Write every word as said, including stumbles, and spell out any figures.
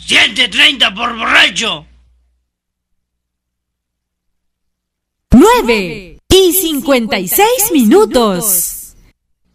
ciento treinta por borracho. nueve y cincuenta y seis minutos.